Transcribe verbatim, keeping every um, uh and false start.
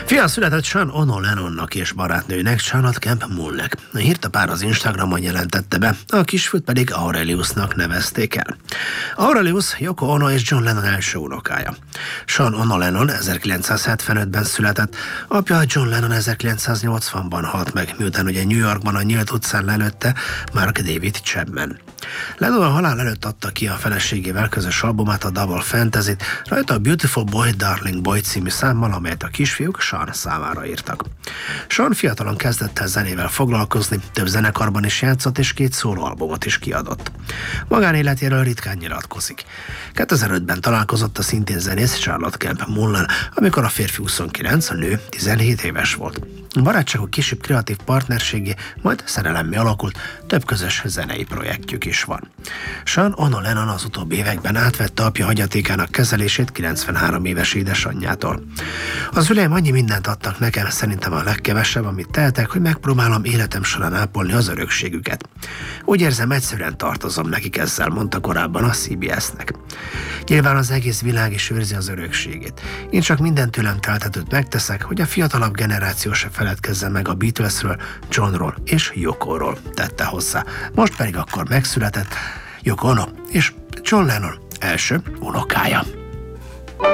Fia született Sean Ono Lennonnak és barátnőnek, Charlotte Kemp Moonnek. A hírt a pár az Instagramon jelentette be, a kisfiút pedig Aureliusnak nevezték el. Aurelius Yoko Ono és John Lennon első unokája. Sean Ono Lennon ezerkilencszázhetvenötben született, apja John Lennon ezerkilencszáznyolcvanban halt meg, miután ugye New Yorkban a nyílt utcán lelőtte Mark David Chapman. Lennon a halál előtt adta ki a feleségével közös albumát, a Double Fantasy-t, rajta a Beautiful Boy Darling Boy című számmal, amelyet a kisfiúk Sean számára írtak. Sean fiatalon kezdett el zenével foglalkozni, több zenekarban is játszott és két szólóalbumot is kiadott. Magánéletéről ritkán nyilatkozik. kétezer-ötben találkozott a szintén zenész Charlotte Kemp Moonnal, amikor a férfi huszonkilenc, a nő tizenhét éves volt. A barátságuk később kreatív partnerségé, majd szerelemmé alakult, több közös zenei projektjük is van. Sean Ono Lennon az utóbbi években átvette apja hagyatékának kezelését kilencvenhárom éves édesanyjától. Az szüleim annyi mindent adtak nekem, szerintem a legkevesebb, amit tehetek, hogy megpróbálom életem során ápolni az örökségüket. Úgy érzem, egyszerűen tartozom nekik ezzel, mondta korábban a cé bé es-nek. Nyilván az egész világ is őrzi az örökségét. Én csak minden tőlem teltetőt megteszek, hogy a fiatalabb generáció se feledkezzen meg a Beatlesről, Johnról és Yokóról, tette hozzá. Most pedig akkor megszületett Yoko Ono és John Lennon első unokája.